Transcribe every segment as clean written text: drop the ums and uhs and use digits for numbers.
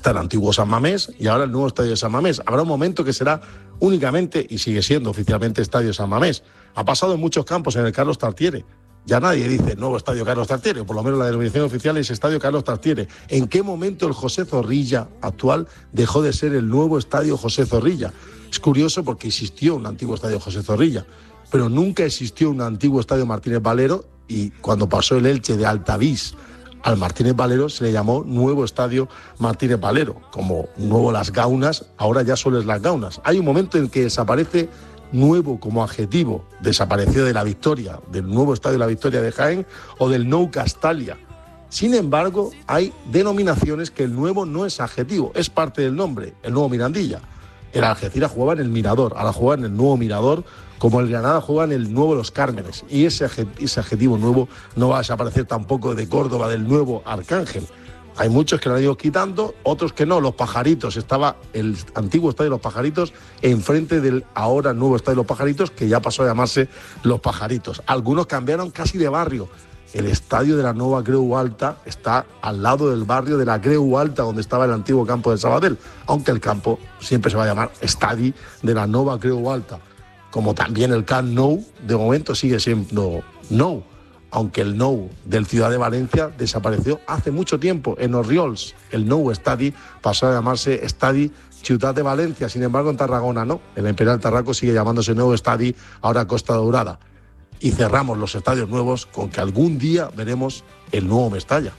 está el antiguo San Mamés y ahora el nuevo estadio de San Mamés. Habrá un momento que será únicamente, y sigue siendo oficialmente, estadio San Mamés. Ha pasado en muchos campos en el Carlos Tartiere. Ya nadie dice nuevo estadio Carlos Tartiere, por lo menos la denominación oficial es estadio Carlos Tartiere. ¿En qué momento el José Zorrilla actual dejó de ser el nuevo estadio José Zorrilla? Es curioso porque existió un antiguo estadio José Zorrilla, pero nunca existió un antiguo estadio Martínez Valero, y cuando pasó el Elche de Altavís al Martínez Valero se le llamó nuevo estadio Martínez Valero. Como nuevo Las Gaunas, ahora ya solo es Las Gaunas. Hay un momento en que desaparece nuevo como adjetivo, desapareció de la Victoria, del nuevo estadio de la Victoria de Jaén o del Nou Castalia. Sin embargo, hay denominaciones que el nuevo no es adjetivo, es parte del nombre, el nuevo Mirandilla. El Algeciras jugaba en el Mirador, ahora juega en el nuevo Mirador, como el Granada juega en el nuevo Los Cármenes. Y ese adjetivo nuevo no va a desaparecer tampoco de Córdoba, del nuevo Arcángel. Hay muchos que lo han ido quitando, otros que no. Los Pajaritos, estaba el antiguo estadio de Los Pajaritos enfrente del ahora nuevo estadio de Los Pajaritos, que ya pasó a llamarse Los Pajaritos. Algunos cambiaron casi de barrio. El estadio de la Nova Creu Alta está al lado del barrio de la Creu Alta, donde estaba el antiguo campo de Sabadell, aunque el campo siempre se va a llamar Estadi de la Nova Creu Alta. Como también el Camp Nou, de momento sigue siendo Nou, aunque el Nou del Ciudad de Valencia desapareció hace mucho tiempo. En Orriols, el Nou Estadi pasó a llamarse Estadi Ciutat de Valencia. Sin embargo, en Tarragona no. El Imperial Tarraco sigue llamándose Nou Estadi, ahora Costa Daurada. Y cerramos los estadios nuevos con que algún día veremos el nuevo Mestalla.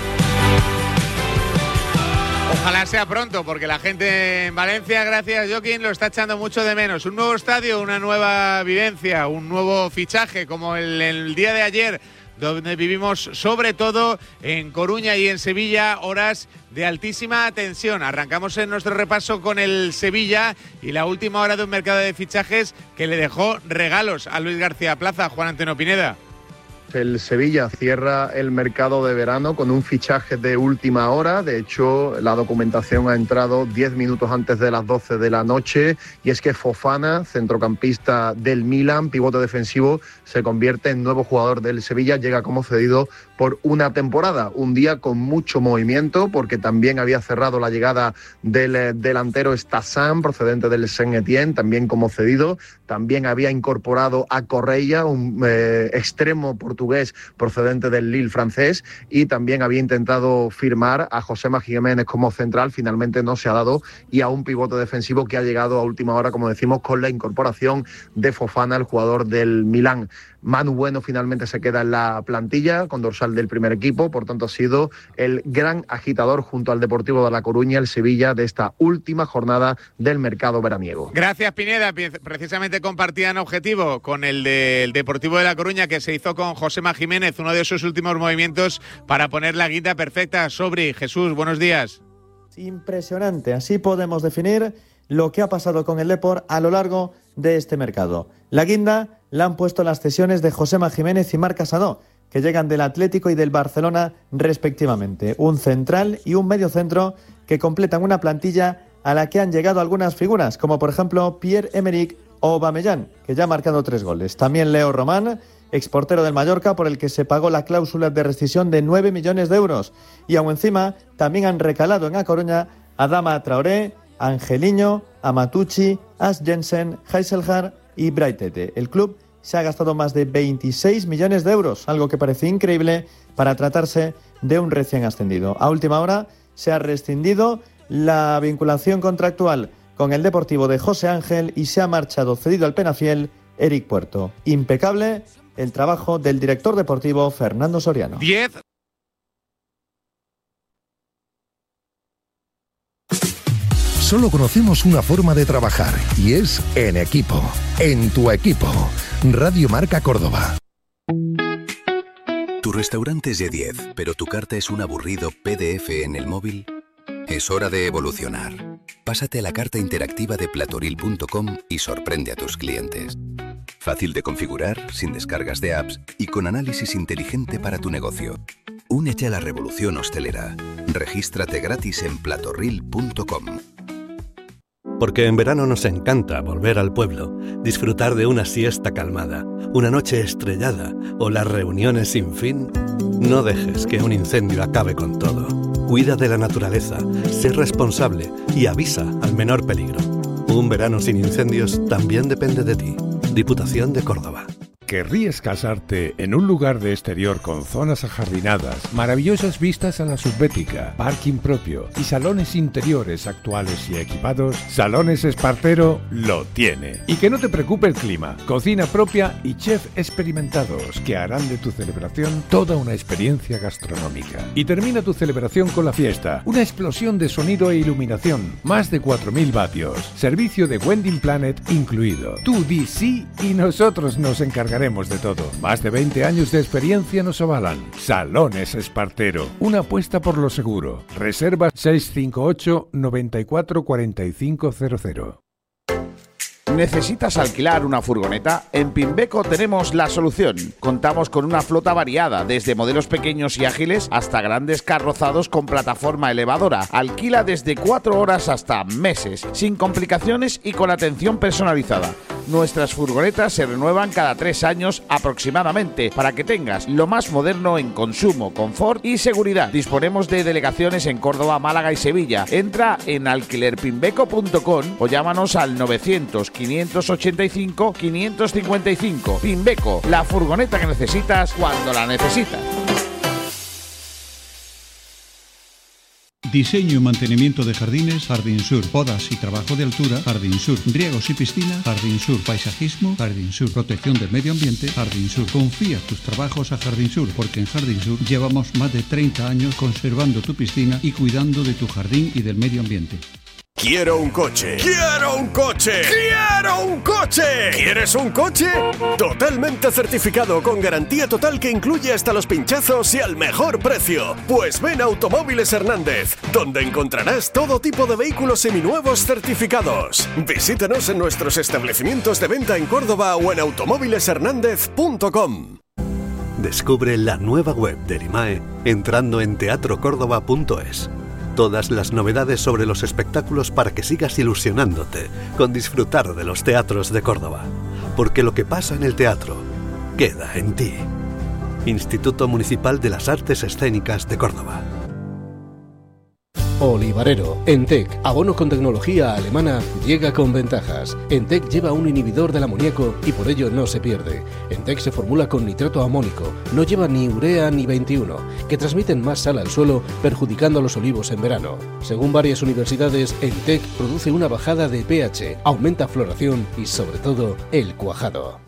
Ojalá sea pronto, porque la gente en Valencia, gracias Joaquín, lo está echando mucho de menos. Un nuevo estadio, una nueva vivencia, un nuevo fichaje, como el día de ayer, donde vivimos sobre todo en Coruña y en Sevilla horas de altísima tensión. Arrancamos en nuestro repaso con el Sevilla y la última hora de un mercado de fichajes que le dejó regalos a Luis García Plaza. Juan Antonio Pineda. El Sevilla cierra el mercado de verano con un fichaje de última hora. De hecho, la documentación ha entrado 10 minutos antes de las 12 de la noche. Y es que Fofana, centrocampista del Milan, pivote defensivo, se convierte en nuevo jugador del Sevilla. Llega como cedido por una temporada. Un día con mucho movimiento, porque también había cerrado la llegada del delantero Stassan, procedente del Saint-Étienne, también como cedido. También había incorporado a Correia, un extremo portugués procedente del Lille francés, y también había intentado firmar a Josema Jiménez como central. Finalmente no se ha dado, y a un pivote defensivo que ha llegado a última hora, como decimos, con la incorporación de Fofana, el jugador del Milán. Manu Bueno finalmente se queda en la plantilla con dorsal del primer equipo, por tanto ha sido el gran agitador junto al Deportivo de La Coruña, el Sevilla, de esta última jornada del mercado veraniego. Gracias, Pineda. Precisamente compartían objetivo con el del Deportivo de La Coruña, que se hizo con Josema Jiménez, uno de sus últimos movimientos para poner la guita perfecta. Sobri, Jesús, buenos días. Impresionante, así podemos definir lo que ha pasado con el Depor a lo largo de este mercado. La guinda la han puesto las cesiones de Josema Jiménez y Marc Casadó, que llegan del Atlético y del Barcelona respectivamente. Un central y un mediocentro que completan una plantilla a la que han llegado algunas figuras, como por ejemplo Pierre-Emerick o Aubameyang, que ya ha marcado 3 goles. También Leo Román, exportero del Mallorca, por el que se pagó la cláusula de rescisión de 9 millones de euros. Y aún encima también han recalado en A Coruña Adama Traoré, Angeliño, Amatucci, Ash Jensen, Heiselhard y Braithwaite. El club se ha gastado más de 26 millones de euros, algo que parece increíble para tratarse de un recién ascendido. A última hora se ha rescindido la vinculación contractual con el Deportivo de José Ángel y se ha marchado cedido al Penafiel Eric Puerto. Impecable el trabajo del director deportivo Fernando Soriano. 10. Solo conocemos una forma de trabajar y es en equipo. En tu equipo. Radio Marca Córdoba. Tu restaurante es de 10, pero tu carta es un aburrido PDF en el móvil. Es hora de evolucionar. Pásate a la carta interactiva de platoril.com y sorprende a tus clientes. Fácil de configurar, sin descargas de apps y con análisis inteligente para tu negocio. Únete a la revolución hostelera. Regístrate gratis en platoril.com. Porque en verano nos encanta volver al pueblo, disfrutar de una siesta calmada, una noche estrellada o las reuniones sin fin. No dejes que un incendio acabe con todo. Cuida de la naturaleza, sé responsable y avisa al menor peligro. Un verano sin incendios también depende de ti. Diputación de Córdoba. ¿Querrías casarte en un lugar de exterior con zonas ajardinadas, maravillosas vistas a la subbética, parking propio y salones interiores actuales y equipados? Salones Espartero lo tiene. Y que no te preocupe el clima, cocina propia y chef experimentados que harán de tu celebración toda una experiencia gastronómica. Y termina tu celebración con la fiesta, una explosión de sonido e iluminación, más de 4.000 vatios, servicio de Wedding Planet incluido. Tú di sí y nosotros nos encargaremos de todo. Más de 20 años de experiencia nos avalan. Salones Espartero, una apuesta por lo seguro. Reserva 658 94 4500. ¿Necesitas alquilar una furgoneta? En Pinbeco tenemos la solución. Contamos con una flota variada, desde modelos pequeños y ágiles hasta grandes carrozados con plataforma elevadora. Alquila desde 4 horas hasta meses, sin complicaciones y con atención personalizada. Nuestras furgonetas se renuevan cada 3 años aproximadamente, para que tengas lo más moderno en consumo, confort y seguridad. Disponemos de delegaciones en Córdoba, Málaga y Sevilla. Entra en alquilerpinbeco.com o llámanos al 900 585 555. Pinbeco, la furgoneta que necesitas cuando la necesitas. Diseño y mantenimiento de jardines, Jardín Sur. Podas y trabajo de altura, Jardín Sur. Riegos y piscina, Jardín Sur. Paisajismo, Jardín Sur. Protección del medio ambiente, Jardín Sur. Confía tus trabajos a Jardín Sur, porque en Jardín Sur llevamos más de 30 años conservando tu piscina y cuidando de tu jardín y del medio ambiente. Quiero un coche. ¡Quiero un coche! ¡Quiero un coche! ¿Quieres un coche? Totalmente certificado, con garantía total que incluye hasta los pinchazos y al mejor precio. Pues ven a Automóviles Hernández, donde encontrarás todo tipo de vehículos seminuevos certificados. Visítanos en nuestros establecimientos de venta en Córdoba o en automóvileshernandez.com. Descubre la nueva web del IMAE entrando en teatrocórdoba.es. Todas las novedades sobre los espectáculos para que sigas ilusionándote con disfrutar de los teatros de Córdoba. Porque lo que pasa en el teatro queda en ti. Instituto Municipal de las Artes Escénicas de Córdoba. Olivarero. Entec, abono con tecnología alemana, llega con ventajas. Entec lleva un inhibidor del amoníaco y por ello no se pierde. Entec se formula con nitrato amónico, no lleva ni urea ni 21, que transmiten más sal al suelo, perjudicando a los olivos en verano. Según varias universidades, Entec produce una bajada de pH, aumenta floración y sobre todo el cuajado.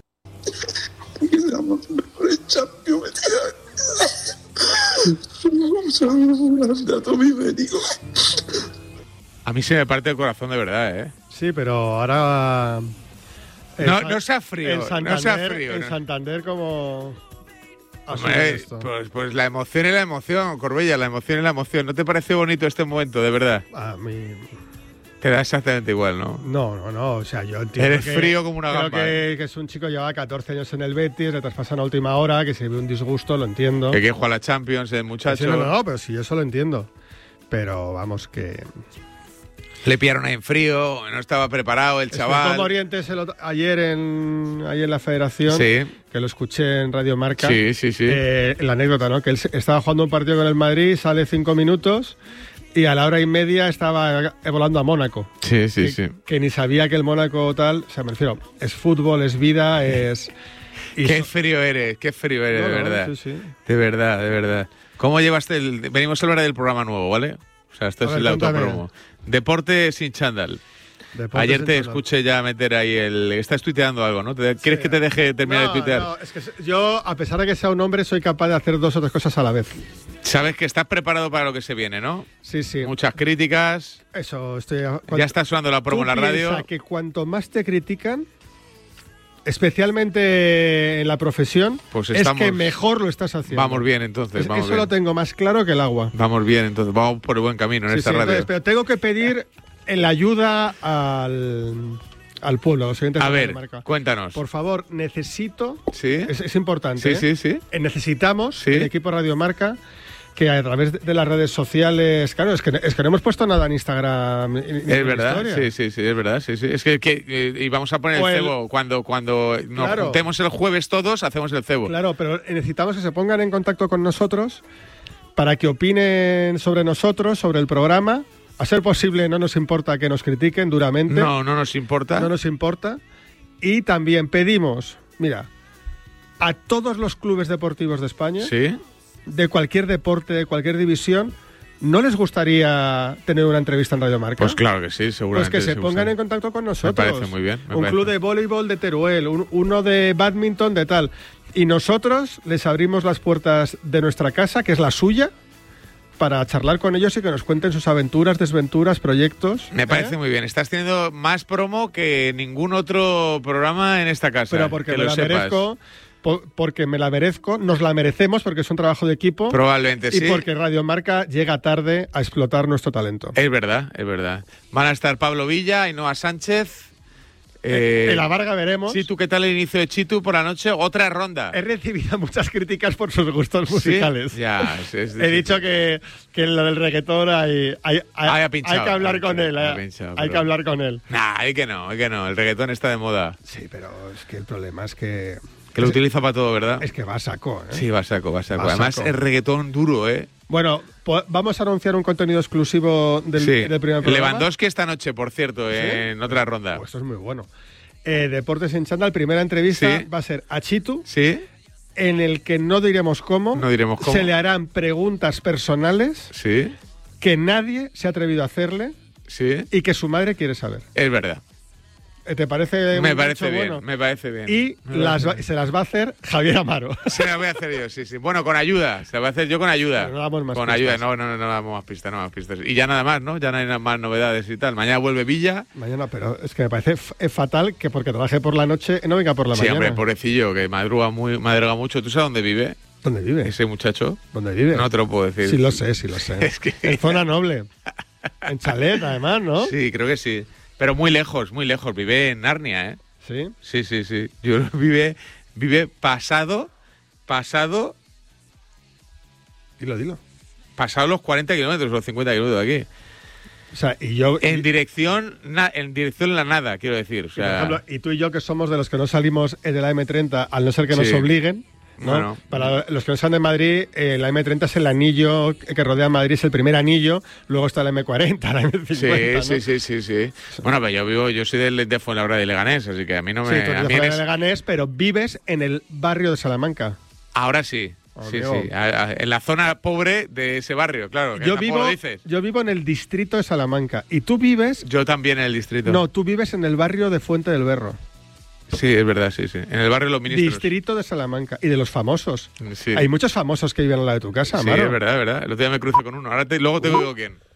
A mí se me parte el corazón de verdad, ¿eh? Sí, pero ahora... No sea frío, no sea frío. En Santander, como... Hombre, pues la emoción es la emoción, Corbella, la emoción es la emoción. ¿No te parece bonito este momento, de verdad? A mí... Te da exactamente igual, ¿no? No, o sea, yo entiendo. Eres frío como una gamba. Creo que es un chico que lleva 14 años en el Betis, le traspasan a última hora, que se ve un disgusto, lo entiendo. Que juega a la Champions, el muchacho. Sí, no, pero sí, eso lo entiendo. Pero vamos, que... Le pillaron ahí en frío, no estaba preparado el chaval. Como Orientes ayer en la Federación, sí, que lo escuché en Radio Marca. Sí. La anécdota, ¿no? Que él estaba jugando un partido con el Madrid, sale 5 minutos... Y a la hora y media estaba volando a Mónaco. Sí. Que ni sabía que el Mónaco tal... O sea, me refiero, es fútbol, es vida, es... Qué frío eres, de verdad. Sí. De verdad. ¿Cómo llevaste Venimos a hablar del programa nuevo, ¿vale? O sea, esto es el autopromo. Deporte sin chándal. Ayer te escuché ya meter ahí Estás tuiteando algo, ¿no? ¿Quieres que te deje terminar de tuitear? No, es que yo, a pesar de que sea un hombre, soy capaz de hacer 2 o 3 cosas a la vez. Sabes que estás preparado para lo que se viene, ¿no? Sí. Muchas críticas. Eso, ya está sonando la promo en la radio. Que cuanto más te critican, especialmente en la profesión, pues es que mejor lo estás haciendo. Vamos bien, entonces. Eso lo tengo más claro que el agua. Vamos bien, entonces. Vamos por el buen camino en esta radio. Entonces, pero tengo que pedir la ayuda al pueblo, a los oyentes. A ver, cuéntanos. Por favor, necesito... Sí. Es importante. Sí. Necesitamos, el equipo Radio Marca, que a través de las redes sociales... Claro, es que no hemos puesto nada en Instagram. Es verdad, sí, es verdad. Sí. Es que y vamos a poner el cebo. Cuando nos juntemos el jueves todos, hacemos el cebo. Claro, pero necesitamos que se pongan en contacto con nosotros para que opinen sobre nosotros, sobre el programa. A ser posible, no nos importa que nos critiquen duramente. No nos importa. No nos importa. Y también pedimos, mira, a todos los clubes deportivos de España, ¿sí?, de cualquier deporte, de cualquier división, ¿no les gustaría tener una entrevista en Radio Marca? Pues claro que sí, seguramente. Pues que se pongan en contacto con nosotros. Me parece muy bien. Un club de voleibol de Teruel, uno de bádminton de tal. Y nosotros les abrimos las puertas de nuestra casa, que es la suya, para charlar con ellos y que nos cuenten sus aventuras, desventuras, proyectos. Me parece muy bien. Estás teniendo más promo que ningún otro programa en esta casa. Pero porque me la merezco, porque me la merezco, nos la merecemos porque es un trabajo de equipo. Probablemente, sí. Y porque Radio Marca llega tarde a explotar nuestro talento. Es verdad, es verdad. Van a estar Pablo Villa, Ainhoa Sánchez. En la Varga veremos. Sí, ¿tú qué tal el inicio de Chitu por la noche? Otra ronda. He recibido muchas críticas por sus gustos musicales. ¿Sí? Ya, he dicho que en lo del reggaetón hay que hablar con él. Hay que hablar con él. Nah, hay que no. El reggaetón está de moda. Sí, pero es que el problema es que... Que lo utiliza para todo, ¿verdad? Es que va a saco, ¿eh? Sí, va a saco. Además, es reggaetón duro, ¿eh? Bueno, vamos a anunciar un contenido exclusivo del primer programa. Lewandowski esta noche, por cierto, en otra ronda. Pues esto es muy bueno. Deportes en chándal, primera entrevista va a ser a Chitu. Sí. En el que no diremos cómo. Se le harán preguntas personales. Sí. Que nadie se ha atrevido a hacerle. Sí. Y que su madre quiere saber. Es verdad. ¿Te parece? Me parece bien, me parece bien. Y se las va a hacer Javier Amaro. Se las voy a hacer yo, sí. Bueno, con ayuda. Se las voy a hacer yo con ayuda. Pero no damos más con pistas. Ayuda, no damos más pistas, Y ya nada más, ¿no? Ya no hay más novedades y tal. Mañana vuelve Villa. Mañana, pero es que me parece fatal que porque trabaje por la noche no venga por la mañana. Sí, hombre, pobrecillo, que madruga mucho. ¿Tú sabes dónde vive? ¿Dónde vive? Ese muchacho. ¿Dónde vive? No te lo puedo decir. Sí lo sé. Es que... En zona noble. En chalet, además, ¿no? Sí, creo que sí. Pero muy lejos. Vive en Narnia, ¿eh? ¿Sí? Sí. Yo vive pasado. Dilo. Pasado los 40 kilómetros, los 50 kilómetros de aquí. O sea, y yo... En dirección la nada, quiero decir. O sea, por ejemplo, y tú y yo, que somos de los que no salimos de la M30, al no ser que nos obliguen, ¿no? Bueno. Para los que no sean de Madrid, la M30 es el anillo que rodea Madrid, es el primer anillo, luego está la M40, la M50. Sí. Bueno, pero yo soy de Fuenlabrada y Leganés, así que a mí no me... Sí, tú eres de Fuenlabrada y Leganés, pero vives en el barrio de Salamanca. Ahora sí. Sí. En la zona pobre de ese barrio, claro. Yo vivo en el distrito de Salamanca. ¿Y tú vives? Yo también en el distrito. No, tú vives en el barrio de Fuente del Berro. Sí, es verdad, sí. En el barrio de los ministros. Distrito de Salamanca. Y de los famosos. Sí. Hay muchos famosos que viven al lado de tu casa, Amaro. Sí, es verdad. El otro día me crucé con uno. Luego te digo quién.